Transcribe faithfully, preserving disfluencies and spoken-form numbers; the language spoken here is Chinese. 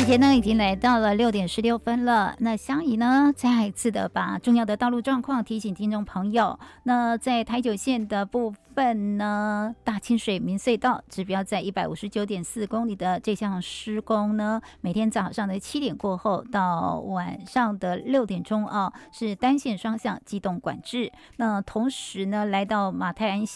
间呢已经来到了六点十六分了。那香怡呢再一次的把重要的道路状况提醒听众朋友。那在台九线的部分呢，大清水民隧道指标在一百五十九点四公里的这项施工呢，每天早上的七点过后到晚上的六点钟啊，是单线双向机动管制。那同时呢，来到马太安